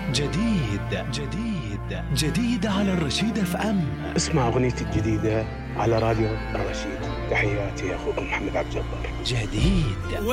جديد جديد جديد على الرشيد اف ام. اسمع أغنيتي الجديدة على راديو الرشيد. تحياتي أخوكم محمد عبد الجبار. جديد.